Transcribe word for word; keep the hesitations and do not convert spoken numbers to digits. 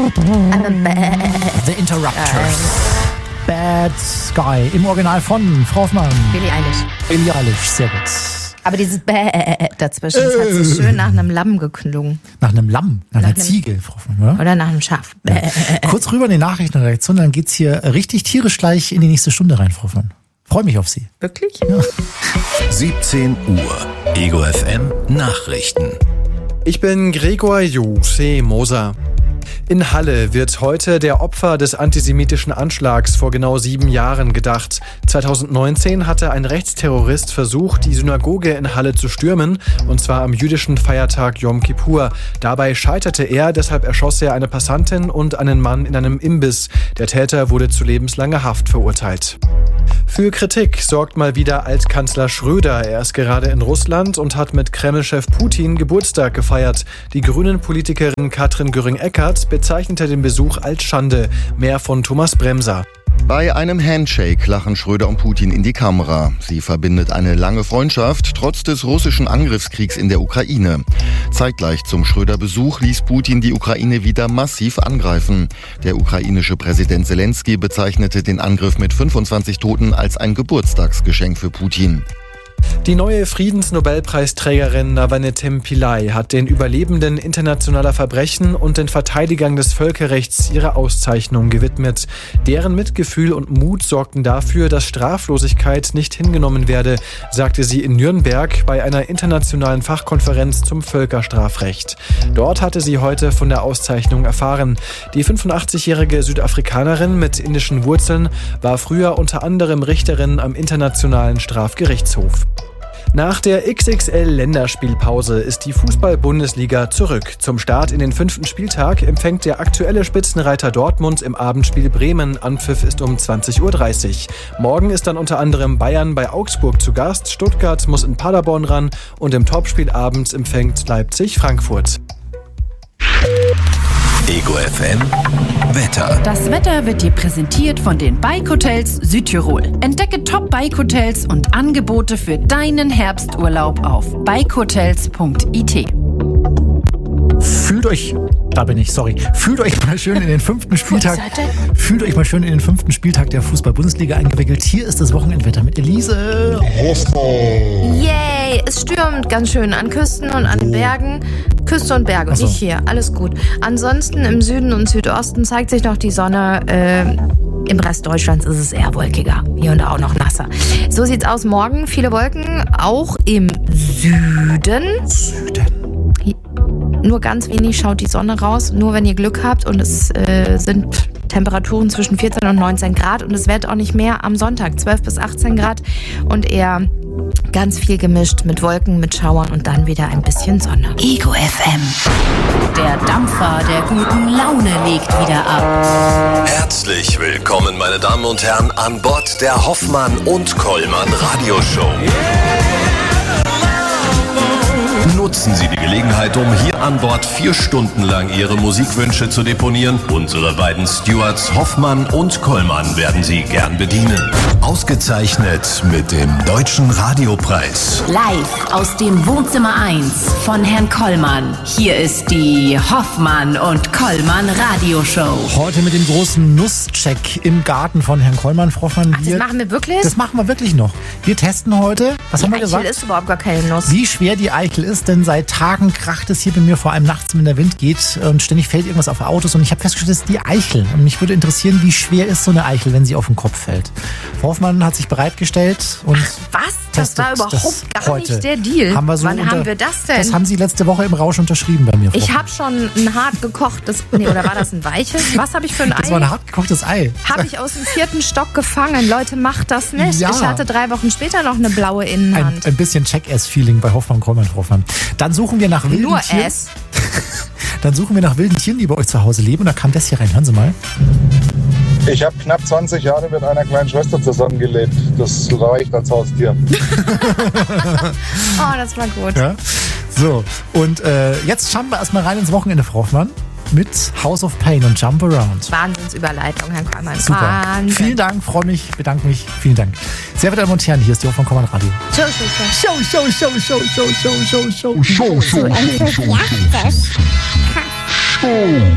I'm a bad. The Interrupters. Bad Sky. Im Original von Frau Hoffmann. Billie Eilish. Billie Eilish, sehr gut. Aber dieses Bäh dazwischen, das hat so schön nach einem Lamm geklungen. Nach einem Lamm, nach, nach einer einem, Ziege, Frau Hoffmann, oder? Oder nach einem Schaf. Ja. Kurz rüber in die Nachrichtenredaktion, dann geht's hier richtig tierisch gleich in die nächste Stunde rein, Frau Hoffmann. Freue mich auf Sie. Wirklich? Ja. siebzehn Uhr. Ego F M Nachrichten. Ich bin Gregor Jose Moser. In Halle wird heute der Opfer des antisemitischen Anschlags vor genau sieben Jahren gedacht. zweitausendneunzehn hatte ein Rechtsterrorist versucht, die Synagoge in Halle zu stürmen, und zwar am jüdischen Feiertag Yom Kippur. Dabei scheiterte er, deshalb erschoss er eine Passantin und einen Mann in einem Imbiss. Der Täter wurde zu lebenslanger Haft verurteilt. Für Kritik sorgt mal wieder Altkanzler Schröder. Er ist gerade in Russland und hat mit Kreml-Chef Putin Geburtstag gefeiert. Die Grünen-Politikerin Katrin Göring-Eckardt bezeichnete den Besuch als Schande. Mehr von Thomas Bremser. Bei einem Handshake lachen Schröder und Putin in die Kamera. Sie verbindet eine lange Freundschaft, trotz des russischen Angriffskriegs in der Ukraine. Zeitgleich zum Schröder-Besuch ließ Putin die Ukraine wieder massiv angreifen. Der ukrainische Präsident Zelensky bezeichnete den Angriff mit fünfundzwanzig Toten als ein Geburtstagsgeschenk für Putin. Die neue Friedensnobelpreisträgerin Navalny Pillay hat den Überlebenden internationaler Verbrechen und den Verteidigern des Völkerrechts ihre Auszeichnung gewidmet. Deren Mitgefühl und Mut sorgten dafür, dass Straflosigkeit nicht hingenommen werde, sagte sie in Nürnberg bei einer internationalen Fachkonferenz zum Völkerstrafrecht. Dort hatte sie heute von der Auszeichnung erfahren. Die fünfundachtzigjährige Südafrikanerin mit indischen Wurzeln war früher unter anderem Richterin am Internationalen Strafgerichtshof. Nach der X X L-Länderspielpause ist die Fußball-Bundesliga zurück. Zum Start in den fünften Spieltag empfängt der aktuelle Spitzenreiter Dortmund im Abendspiel Bremen. Anpfiff ist um zwanzig Uhr dreißig. Morgen ist dann unter anderem Bayern bei Augsburg zu Gast, Stuttgart muss in Paderborn ran und im Topspiel abends empfängt Leipzig Frankfurt. Ego F M Wetter. Das Wetter wird dir präsentiert von den Bike Hotels Südtirol. Entdecke Top Bike Hotels und Angebote für deinen Herbsturlaub auf bike hotels punkt i t. Fühlt euch, da bin ich, sorry, fühlt euch mal schön in den fünften Spieltag, fühlt euch mal schön in den fünften Spieltag der Fußball-Bundesliga eingewickelt. Hier ist das Wochenendwetter mit Elise. Yay, es stürmt ganz schön an Küsten und an Bergen. Küste und Berge, so. Nicht hier, alles gut. Ansonsten im Süden und Südosten zeigt sich noch die Sonne. Äh, Im Rest Deutschlands ist es eher wolkiger. Hier und da auch noch nasser. So sieht's aus morgen. Viele Wolken, auch im Süden. Süden. Nur ganz wenig schaut die Sonne raus. Nur wenn ihr Glück habt. Und es äh, sind Temperaturen zwischen vierzehn und neunzehn Grad. Und es wird auch nicht mehr am Sonntag. zwölf bis achtzehn Grad. Und eher ganz viel gemischt mit Wolken, mit Schauern und dann wieder ein bisschen Sonne. Ego F M. Der Dampfer der guten Laune legt wieder ab. Herzlich willkommen, meine Damen und Herren, an Bord der Hoffmann und Kollmann Radioshow. Nutzen Sie die Gelegenheit, um hier an Bord vier Stunden lang Ihre Musikwünsche zu deponieren. Unsere beiden Stewards Hoffmann und Kollmann werden Sie gern bedienen. Ausgezeichnet mit dem Deutschen Radiopreis. Live aus dem Wohnzimmer eins von Herrn Kollmann. Hier ist die Hoffmann und Kollmann Radioshow. Heute mit dem großen Nusscheck im Garten von Herrn Kollmann, Frau Hoffmann. Ach, das machen wir wirklich? Das machen wir wirklich noch. Wir testen heute, was die haben wir Eichel gesagt? ist überhaupt gar keine Nuss. Wie schwer die Eichel ist, denn seit Tagen kracht es hier bei mir, vor allem nachts, wenn der Wind geht und ständig fällt irgendwas auf Autos und ich habe festgestellt, das ist die Eichel. Und mich würde interessieren, wie schwer ist so eine Eichel, wenn sie auf den Kopf fällt. Frau Hoffmann hat sich bereitgestellt und Was? Das war überhaupt gar heute. nicht der Deal. Haben wir so Wann unter, haben wir das denn? Das haben Sie letzte Woche im Rausch unterschrieben bei mir, Frau Ich habe schon ein hart gekochtes, nee, oder war das ein weiches? Was habe ich für ein Ei? Das war ein hart gekochtes Ei. Habe ich aus dem vierten Stock gefangen. Leute, macht das nicht. Ja. Ich hatte drei Wochen später noch eine blaue Innenhand. Ein, ein bisschen Check-Ass-Feeling bei Hoffmann, Kollmann, Frau Hoffmann. Dann suchen wir nach wilden Nur Tieren. Ass. Dann suchen wir nach wilden Tieren, die bei euch zu Hause leben. Und da kam das hier rein. Hören Sie mal. Ich habe knapp zwanzig Jahre mit einer kleinen Schwester zusammengelebt. Das reicht als Haustier. Oh, das war gut. Ja? So, und äh, jetzt schauen wir erstmal rein ins Wochenende, Frau Hoffmann, mit House of Pain und Jump Around. Wahnsinnsüberleitung, Herr Kollmann. Super. Wahnsinn. Vielen Dank, freue mich, bedanke mich. Vielen Dank. Sehr verehrte Damen und Herren, hier ist die Hoffmann Kollmann Radio. Show, show, show. Show, show, show, show, show, show, show, show, show, So enthusiastisch. show.